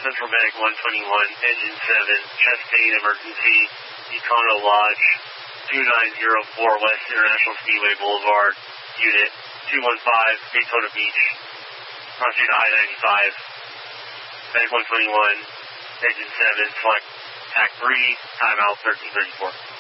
Central Medic 121, Engine 7, chest pain emergency, Econo Lodge, 2904 West International Speedway Boulevard, Unit 215, Daytona Beach, crossing to I-95, Medic 121, Engine 7, select TAC 3, timeout 1334.